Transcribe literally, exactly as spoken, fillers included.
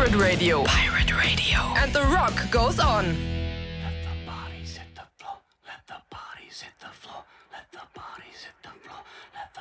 Pirate Radio. Pirate Radio. And the rock goes on. Let the bodies hit the floor. Let the bodies hit the floor. Let the bodies hit the floor. Let the